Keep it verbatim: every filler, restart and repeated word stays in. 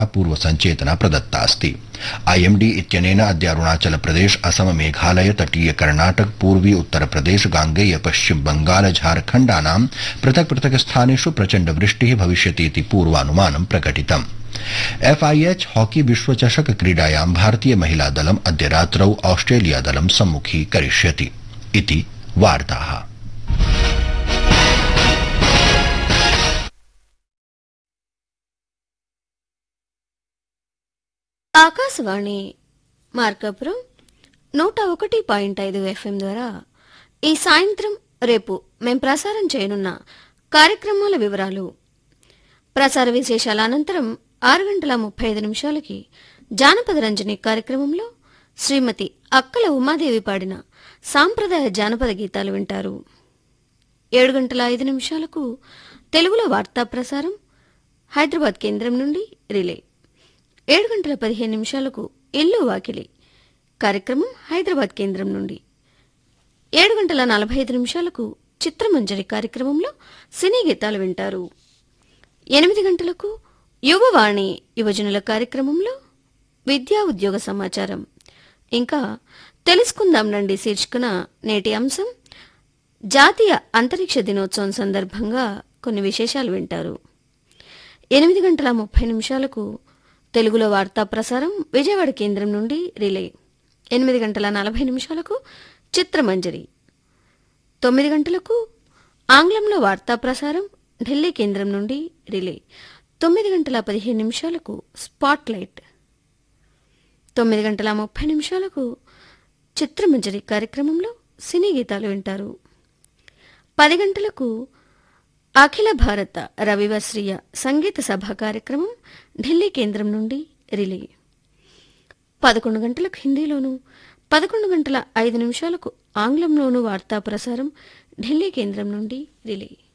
पूर्व संचेतना प्रदत्ता अस्ति। आईएमडी इत्यनेन अद्य अरुणाचल प्रदेश, असम, मेघालय, तटीय कर्णाटक, पूर्वी उत्तर प्रदेश, गांगेय पश्चिम बंगाल, झारखण्डानां पृथक् पृथक् स्थानेषु प्रचण्ड वृष्टिः भविष्यति इति पूर्वानुमानं प्रकटितम्। एफआईएच हॉकी विश्वचषक क्रीडायां भारतीय महिला दलम् अद्य रात्रौ ऑस्ट्रेलिया दलं सम्मुखीकरिष्यति इति वार्ताः। ఆకాశవాణి మార్కాపురం నూట ఒకటి పాయింట్ ఐదు ఎఫ్ఎం ద్వారా ఈ సాయంత్రం రేపు మేం ప్రసారం చేయనున్న కార్యక్రమాల వివరాలు. ప్రసార విశేషాల అనంతరం ఆరు గంటల ముప్పై ఐదు నిమిషాలకి జానపద రంజని కార్యక్రమంలో శ్రీమతి అక్కల ఉమాదేవి పాడిన సాంప్రదాయ జానపద గీతాలు వింటారు. ఏడు గంటల ఐదు నిమిషాలకు తెలుగులో వార్తా ప్రసారం హైదరాబాద్ కేంద్రం నుండి రిలే. ఏడు గంటల పదిహేను నిమిషాలకు ఇల్లు వాకిలి కార్యక్రమం హైదరాబాద్ కేంద్రం నుండి. ఏడు గంటల నలభై ఐదు నిమిషాలకు చిత్రమంజరి కార్యక్రమంలో సినీ గీతాలు వింటారు. ఎనిమిది గంటలకు యువవాణి యువజనుల కార్యక్రమంలో విద్యా ఉద్యోగ సమాచారం, ఇంకా తెలుసుకుందాం రండి శీర్షికన నేటి అంశం జాతీయ అంతరిక్ష దినోత్సవం సందర్భంగా కొన్ని విశేషాలు వింటారు. ఎనిమిది గంటల ముప్పై నిమిషాలకు తెలుగులో వార్తా ప్రసారం విజయవాడ కేంద్రం నుండి రిలే. ఎనిమిది గంటల నలభై నిమిషాలకు చిత్రమంజరి. తొమ్మిది గంటలకు ఆంగ్లంలో వార్తా ప్రసారం ఢిల్లీ కేంద్రం నుండి రిలే. తొమ్మిది గంటల పదిహేను నిమిషాలకు స్పాట్ లైట్. తొమ్మిది గంటల ముప్పై నిమిషాలకు చిత్రమంజరి కార్యక్రమంలో సినీ గీతాలు వింటారు. పది గంటలకు అఖిల భారత రవివాశ్రీయ సంగీత సభ కార్యక్రమం ఢిల్లీ కేంద్రం నుండి రిలే. పదకొండు గంటలకు హిందీలోను, పదకొండు గంటల ఐదు నిమిషాలకు ఆంగ్లంలోనూ వార్తా ప్రసారం ఢిల్లీ కేంద్రం నుండి రిలే.